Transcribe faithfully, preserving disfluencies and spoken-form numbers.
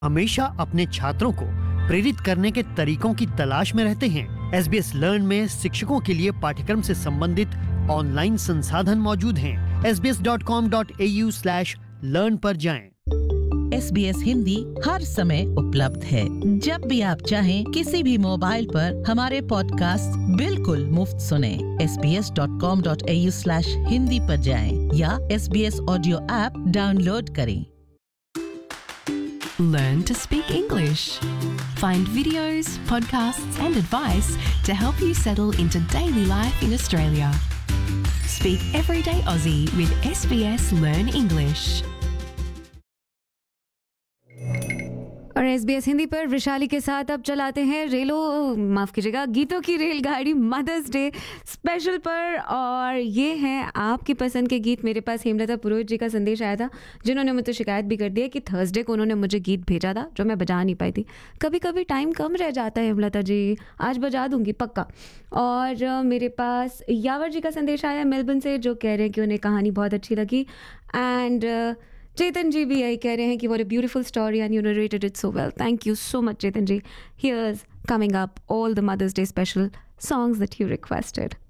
हमेशा अपने छात्रों को प्रेरित करने के तरीकों की तलाश में रहते हैं। एस बी एस लर्न में शिक्षकों के लिए पाठ्यक्रम से संबंधित ऑनलाइन संसाधन मौजूद हैं। S B S dot com dot A you slash learn पर जाएं। एस बी एस हिंदी हर समय उपलब्ध है। जब भी आप चाहें किसी भी मोबाइल पर हमारे पॉडकास्ट बिल्कुल मुफ्त सुने। S B S dot com dot A you slash Hindi पर जाएं या S B S audio app download करें। Learn to speak English. Find videos, podcasts and advice to help you settle into daily life in Australia. Speak Everyday Aussie with S B S Learn English. और S B S Hindi पर वैशाली के साथ अब चलाते हैं रेलो माफ़ कीजिएगा गीतों की रेलगाड़ी मदर्स डे स्पेशल पर। और ये हैं आपकी पसंद के गीत। मेरे पास हेमलता पुरोहित जी का संदेश आया था, जिन्होंने मुझे शिकायत भी कर दी है कि थर्सडे को उन्होंने मुझे गीत भेजा था जो मैं बजा नहीं पाई थी। कभी कभी टाइम कम रह जाता है हेमलता जी, आज बजा दूंगी पक्का। और मेरे पास यावर जी का संदेश आया मेलबर्न से, जो कह रहे हैं कि उन्हें कहानी बहुत अच्छी लगी। एंड चेतन जी भी यही कह रहे हैं कि what a beautiful story and you narrated it so well. Thank you so much, Chetan ji. Here's coming up all the Mother's Day special songs that you requested.